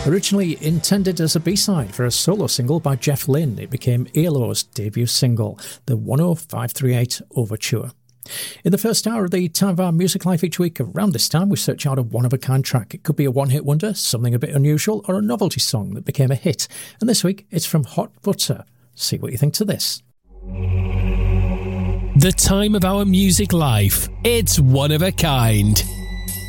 Originally intended as a B-side for a solo single by Jeff Lynne, it became ELO's debut single, the 10538 Overture. In the first hour of the Time of Our Music Life each week, around this time we search out a one-of-a-kind track. It could be a one-hit wonder, something a bit unusual, or a novelty song that became a hit. And this week it's from Hot Butter. See what you think to this. The Time of Our Music Life. It's one of a kind.